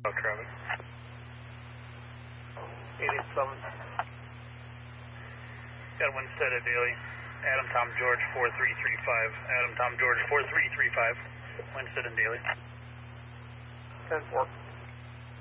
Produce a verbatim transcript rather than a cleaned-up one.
traffic. eighty-seven. Got Winstead at Daly. Adam Tom George four three three five. Adam Tom George four three three five. Winstead and Daly. ten four.